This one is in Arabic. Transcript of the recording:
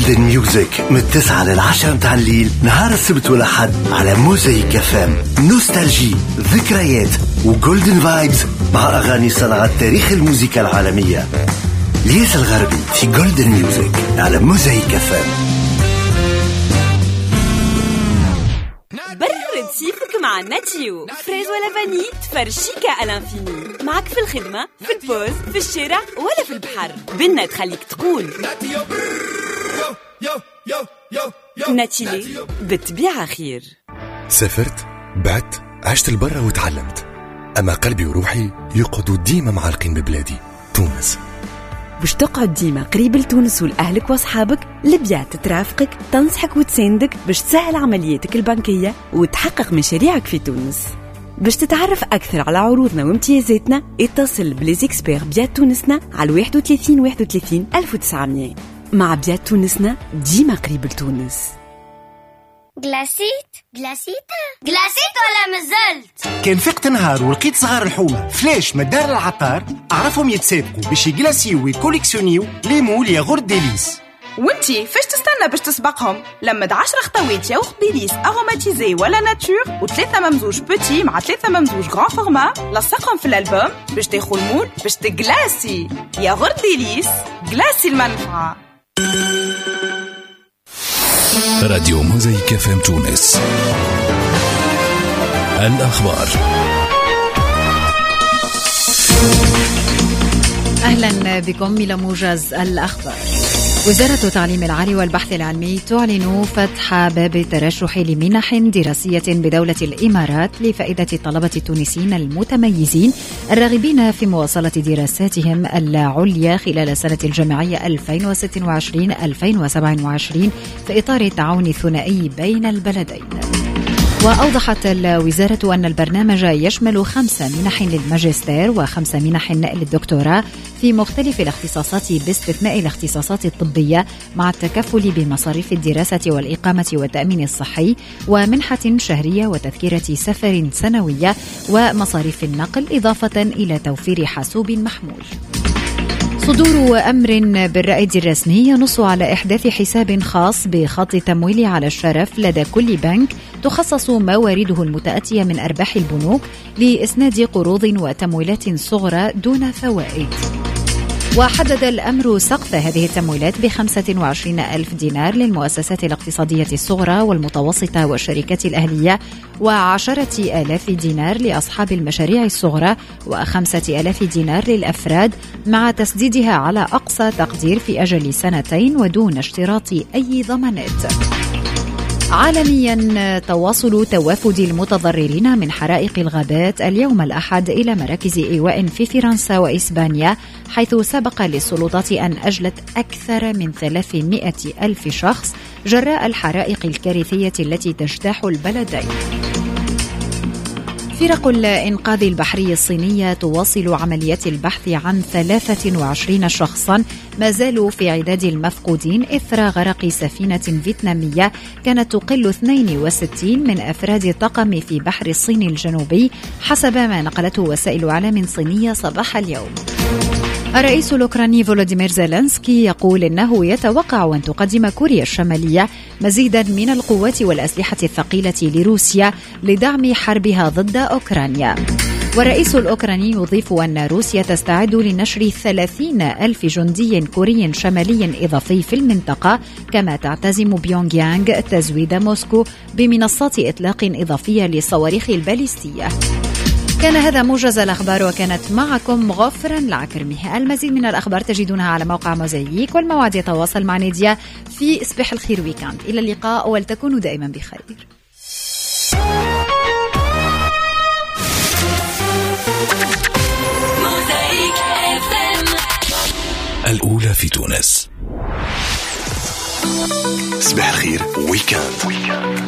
جولدن ميوزك من 9 ل10 متاع الليل نهار السبت والأحد على موزايك FM. نوستالجي، ذكريات وجولدن فايبز مع أغاني صنعت تاريخ الموسيقى العالمية. ليس الغربي في جولدن ميوزك على موزايك FM. برد سيفك مع ناتيو، فريز ولا فاني تفرشيكا الانفيني. معك في الخدمة، في البوز، في الشارع ولا في البحر، بينا تخليك تقول ناتيلي بالطبيعة خير. سافرت، بعت، عشت البرة وتعلمت، أما قلبي وروحي يقعدوا ديما معلقين ببلادي تونس. باش تقعد ديما قريب لتونس ولأهلك واصحابك، لبيع ترافقك، تنصحك وتساندك باش تسهل عملياتك البنكية وتحقق مشاريعك في تونس. باش تتعرف أكثر على عروضنا وامتيازاتنا اتصل بليزيكسبير بيات تونسنا على 31 31 1900. مع بيات تونسنا ديما قريب لتونس. جلاسيت ولا مازلت؟ كان فقت نهار ولقيت صغار الحومة فلاش مدار العطار، أعرفهم يتسابقوا باش يجلاسيو ويكوليكسيونيو لي مول يا غورد ديليس. وانتي فاش تستنى باش تسبقهم؟ لمد 10 خطوات يا وخ ديليس اروماتيزي ولا ناتور و3 ممزوج بوتي مع 3 ممزوج غران فورما، لصقهم في الالبوم باش تاخذ المول باش تجلاسي. يا غورد ديليس جلاسي المنفعة. راديو موزايك FM تونس. الأخبار. أهلا بكم إلى موجز الأخبار. وزارة التعليم العالي والبحث العلمي تعلن فتح باب الترشح لمنح دراسية بدولة الإمارات لفائدة الطلبة التونسيين المتميزين الراغبين في مواصلة دراساتهم العليا خلال السنة الجامعية 2026-2027 في إطار التعاون الثنائي بين البلدين. وأوضحت الوزارة أن البرنامج يشمل 5 منح للماجستير و5 منح للدكتوراه في مختلف الاختصاصات باستثناء الاختصاصات الطبية، مع التكفل بمصاريف الدراسة والإقامة والتأمين الصحي، ومنحة شهرية وتذكرة سفر سنوية ومصاريف النقل، إضافة إلى توفير حاسوب محمول. صدور أمر بالرائد الرسمي ينص على إحداث حساب خاص بخط التمويل على الشرف لدى كل بنك تخصص موارده المتأتية من أرباح البنوك لإسناد قروض وتمويلات صغرى دون فوائد. وحدد الأمر سقف هذه التمويلات ب25,000 دينار للمؤسسات الاقتصادية الصغرى والمتوسطة والشركات الأهلية، و10,000 دينار لأصحاب المشاريع الصغرى، و5,000 دينار للأفراد، مع تسديدها على أقصى تقدير في أجل 2 ودون اشتراط أي ضمانات. عالميا تواصل توافد المتضررين من حرائق الغابات اليوم الأحد إلى مراكز إيواء في فرنسا وإسبانيا، حيث سبق للسلطات أن أجلت أكثر من 300,000 شخص جراء الحرائق الكارثية التي تجتاح البلدين. فرق الإنقاذ البحري الصينية تواصل عمليات البحث عن 23 شخصا ما زالوا في عداد المفقودين إثر غرق سفينة فيتنامية كانت تقل 62 من أفراد الطاقم في بحر الصين الجنوبي، حسب ما نقلته وسائل إعلام صينية صباح اليوم. الرئيس الأوكراني فولوديمير زيلينسكي يقول إنه يتوقع أن تقدم كوريا الشمالية مزيدا من القوات والأسلحة الثقيلة لروسيا لدعم حربها ضد أوكرانيا. والرئيس الأوكراني يضيف أن روسيا تستعد لنشر 30,000 جندي كوري شمالي إضافي في المنطقة، كما تعتزم بيونغ يانغ تزويد موسكو بمنصات إطلاق إضافية للصواريخ الباليستية. كان هذا موجز الأخبار، وكانت معكم غفرا العكرمي. المزيد من الأخبار تجدونها على موقع موزايك، والموعد يتواصل مع نادية في صباح الخير ويكاند. إلى اللقاء ولتكونوا دائما بخير. الأولى في تونس. صباح الخير ويكاند.